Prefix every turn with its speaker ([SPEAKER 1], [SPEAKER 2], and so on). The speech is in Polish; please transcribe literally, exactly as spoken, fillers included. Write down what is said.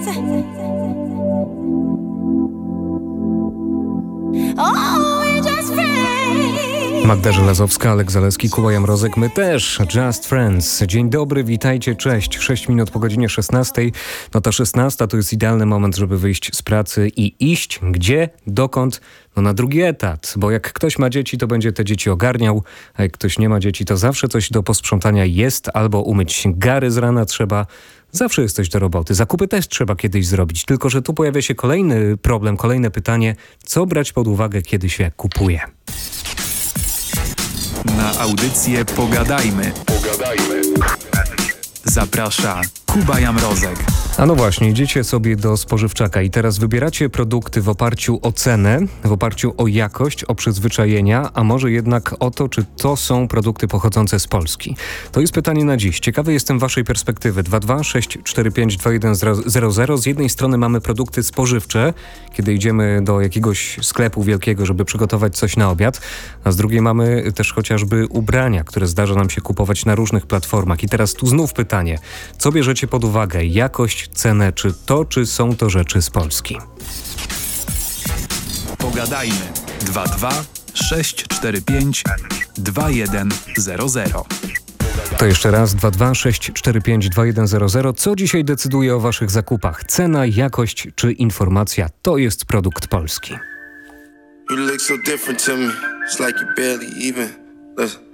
[SPEAKER 1] Magda Żelazowska, Alek Zaleski, Kuba Jamrozek, my też, Just Friends. Dzień dobry, witajcie, cześć. sześć minut po godzinie szesnastej. No ta szesnasta to jest idealny moment, żeby wyjść z pracy i iść. Gdzie? Dokąd? No na drugi etat, bo jak ktoś ma dzieci, to będzie te dzieci ogarniał, a jak ktoś nie ma dzieci, to zawsze coś do posprzątania jest, albo umyć gary z rana trzeba. Zawsze jest coś do roboty. Zakupy też trzeba kiedyś zrobić, tylko że tu pojawia się kolejny problem, kolejne pytanie, co brać pod uwagę, kiedy się kupuje.
[SPEAKER 2] Na audycję Pogadajmy. Pogadajmy. Zaprasza Kuba Jamrozek.
[SPEAKER 1] A no właśnie, idziecie sobie do spożywczaka i teraz wybieracie produkty w oparciu o cenę, w oparciu o jakość, o przyzwyczajenia, a może jednak o to, czy to są produkty pochodzące z Polski. To jest pytanie na dziś. Ciekawy jestem waszej perspektywy. dwa dwa sześć cztery pięć dwa jeden zero zero. Z jednej strony mamy produkty spożywcze, kiedy idziemy do jakiegoś sklepu wielkiego, żeby przygotować coś na obiad, a z drugiej mamy też chociażby ubrania, które zdarza nam się kupować na różnych platformach. I teraz tu znów pytanie, co bierzecie pod uwagę? Jakość, cenę, czy to, czy są to rzeczy z Polski?
[SPEAKER 2] Pogadajmy. dwa dwa sześć cztery pięć dwa jeden zero zero.
[SPEAKER 1] To jeszcze raz dwa dwa sześć cztery pięć dwa jeden zero zero. Co dzisiaj decyduje o waszych zakupach? Cena, jakość czy informacja? To jest produkt polski. You look so different to me. It's like you barely even. Listen.